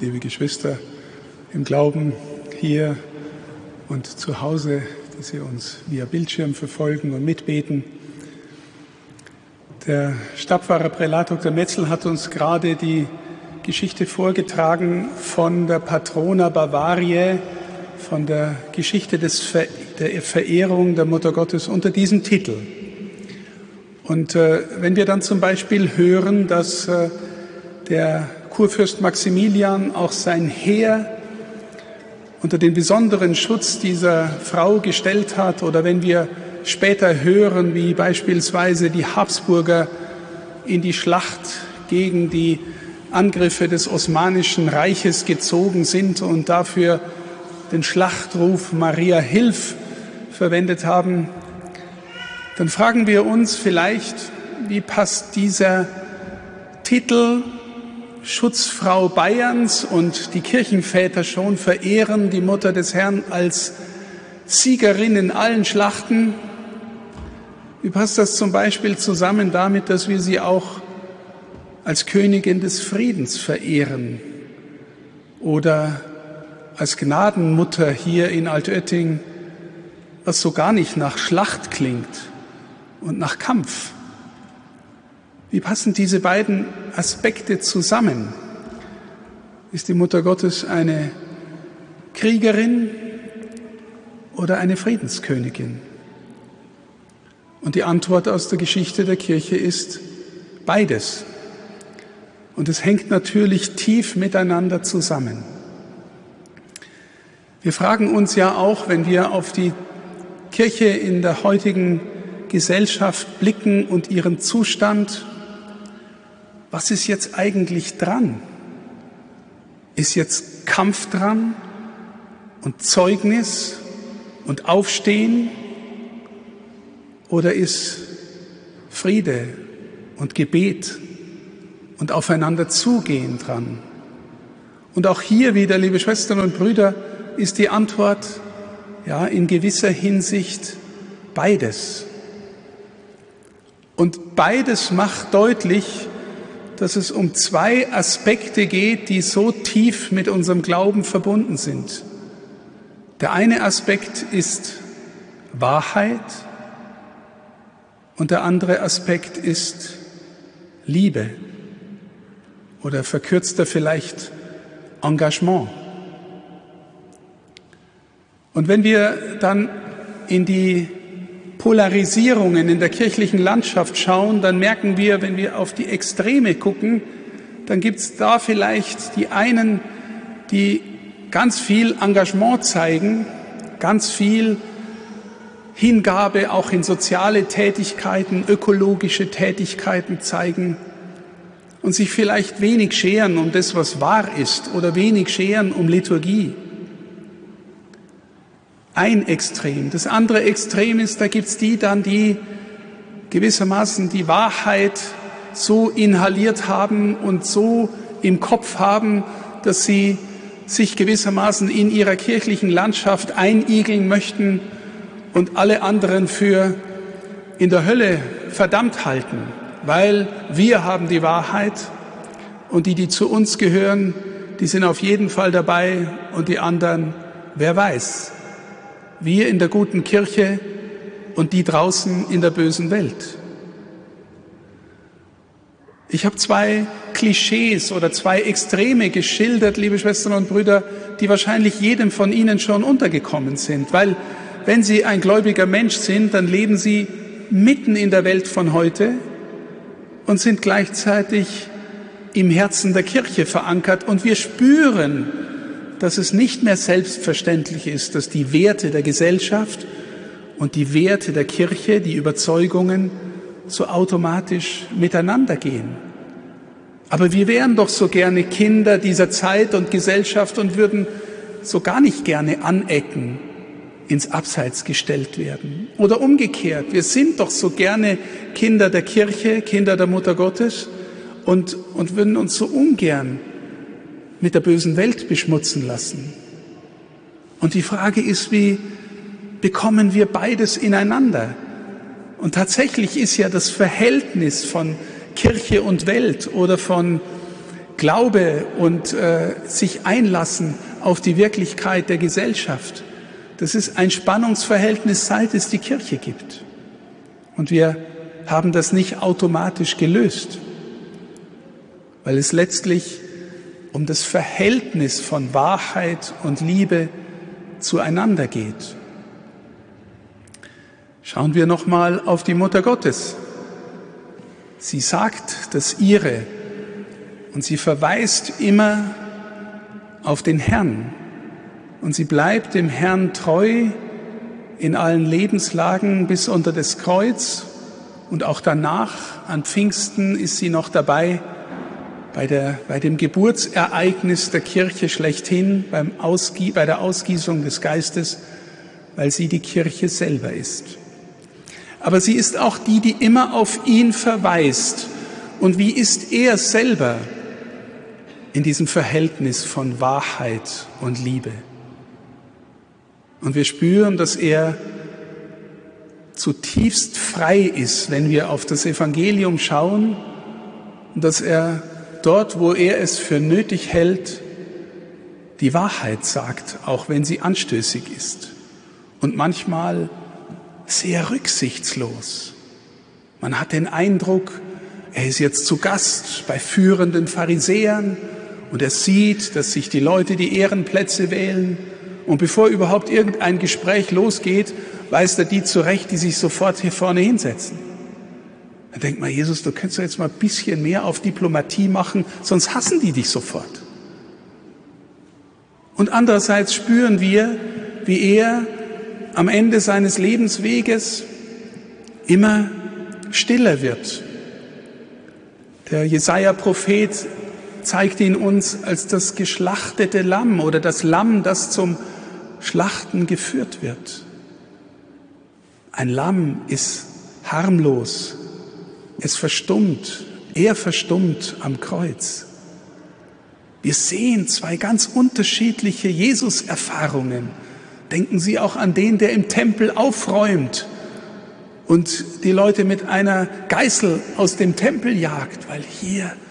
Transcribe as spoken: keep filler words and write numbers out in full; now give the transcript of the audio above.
liebe Geschwister im Glauben hier und zu Hause, die Sie uns via Bildschirm verfolgen und mitbeten. Der Stabpfarrer Prälat Doktor Metzel hat uns gerade die Geschichte vorgetragen von der Patrona Bavariae, von der Geschichte des Ver- der Verehrung der Mutter Gottes unter diesem Titel. Und äh, wenn wir dann zum Beispiel hören, dass äh, der Kurfürst Maximilian auch sein Heer unter den besonderen Schutz dieser Frau gestellt hat, oder wenn wir später hören, wie beispielsweise die Habsburger in die Schlacht gegen die Angriffe des Osmanischen Reiches gezogen sind und dafür den Schlachtruf Maria, hilf verwendet haben, dann fragen wir uns vielleicht, wie passt dieser Titel Schutzfrau Bayerns, und die Kirchenväter schon verehren die Mutter des Herrn als Siegerin in allen Schlachten. Wie passt das zum Beispiel zusammen damit, dass wir sie auch als Königin des Friedens verehren oder als Gnadenmutter hier in Altötting, was so gar nicht nach Schlacht klingt und nach Kampf? Wie passen diese beiden Aspekte zusammen? Ist die Mutter Gottes eine Kriegerin oder eine Friedenskönigin? Und die Antwort aus der Geschichte der Kirche ist beides. Und es hängt natürlich tief miteinander zusammen. Wir fragen uns ja auch, wenn wir auf die Kirche in der heutigen Gesellschaft blicken und ihren Zustand, was ist jetzt eigentlich dran? Ist jetzt Kampf dran und Zeugnis und Aufstehen, oder ist Friede und Gebet und aufeinander zugehen dran? Und auch hier wieder, liebe Schwestern und Brüder, ist die Antwort, ja, in gewisser Hinsicht beides. Und beides macht deutlich, dass es um zwei Aspekte geht, die so tief mit unserem Glauben verbunden sind. Der eine Aspekt ist Wahrheit und der andere Aspekt ist Liebe oder verkürzter vielleicht Engagement. Und wenn wir dann in die Polarisierungen in der kirchlichen Landschaft schauen, dann merken wir, wenn wir auf die Extreme gucken, dann gibt es da vielleicht die einen, die ganz viel Engagement zeigen, ganz viel Hingabe auch in soziale Tätigkeiten, ökologische Tätigkeiten zeigen und sich vielleicht wenig scheren um das, was wahr ist, oder wenig scheren um Liturgie. Ein Extrem. Das andere Extrem ist, da gibt's die dann, die gewissermaßen die Wahrheit so inhaliert haben und so im Kopf haben, dass sie sich gewissermaßen in ihrer kirchlichen Landschaft einigeln möchten und alle anderen für in der Hölle verdammt halten, weil wir haben die Wahrheit und die, die zu uns gehören, die sind auf jeden Fall dabei und die anderen, wer weiß. Wir in der guten Kirche und die draußen in der bösen Welt. Ich habe zwei Klischees oder zwei Extreme geschildert, liebe Schwestern und Brüder, die wahrscheinlich jedem von Ihnen schon untergekommen sind. Weil wenn Sie ein gläubiger Mensch sind, dann leben Sie mitten in der Welt von heute und sind gleichzeitig im Herzen der Kirche verankert. Und wir spüren, dass es nicht mehr selbstverständlich ist, dass die Werte der Gesellschaft und die Werte der Kirche, die Überzeugungen, so automatisch miteinander gehen. Aber wir wären doch so gerne Kinder dieser Zeit und Gesellschaft und würden so gar nicht gerne anecken, ins Abseits gestellt werden. Oder umgekehrt, wir sind doch so gerne Kinder der Kirche, Kinder der Mutter Gottes und, und würden uns so ungern mit der bösen Welt beschmutzen lassen. Und die Frage ist, wie bekommen wir beides ineinander? Und tatsächlich ist ja das Verhältnis von Kirche und Welt oder von Glaube und äh, sich einlassen auf die Wirklichkeit der Gesellschaft. Das ist ein Spannungsverhältnis, seit es die Kirche gibt. Und wir haben das nicht automatisch gelöst, weil es letztlich um das Verhältnis von Wahrheit und Liebe zueinander geht. Schauen wir nochmal auf die Mutter Gottes. Sie sagt das Ihre und sie verweist immer auf den Herrn und sie bleibt dem Herrn treu in allen Lebenslagen bis unter das Kreuz und auch danach, an Pfingsten, ist sie noch dabei bei, der, bei dem Geburtsereignis der Kirche schlechthin, beim Ausgie- bei der Ausgießung des Geistes, weil sie die Kirche selber ist. Aber sie ist auch die, die immer auf ihn verweist. Und wie ist er selber in diesem Verhältnis von Wahrheit und Liebe? Und wir spüren, dass er zutiefst frei ist, wenn wir auf das Evangelium schauen, und dass er dort, wo er es für nötig hält, die Wahrheit sagt, auch wenn sie anstößig ist. Und manchmal sehr rücksichtslos. Man hat den Eindruck, er ist jetzt zu Gast bei führenden Pharisäern und er sieht, dass sich die Leute die Ehrenplätze wählen und bevor überhaupt irgendein Gespräch losgeht, weist er die zurecht, die sich sofort hier vorne hinsetzen. Dann denkt man, Jesus, du könntest jetzt mal ein bisschen mehr auf Diplomatie machen, sonst hassen die dich sofort. Und andererseits spüren wir, wie er am Ende seines Lebensweges immer stiller wird. Der Jesaja-Prophet zeigt ihn uns als das geschlachtete Lamm oder das Lamm, das zum Schlachten geführt wird. Ein Lamm ist harmlos, es verstummt, er verstummt am Kreuz. Wir sehen zwei ganz unterschiedliche Jesus-Erfahrungen. Denken Sie auch an den, der im Tempel aufräumt und die Leute mit einer Geißel aus dem Tempel jagt, weil hier